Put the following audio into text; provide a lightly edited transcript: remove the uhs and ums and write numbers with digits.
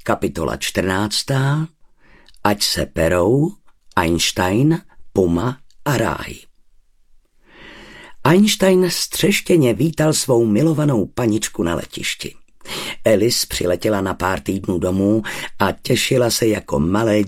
Kapitola 14. Ať se perou, Einstein, Puma a ráj. Einstein střeštěně vítal svou milovanou paničku na letišti. Alice přiletěla na pár týdnů domů a těšila se jako malé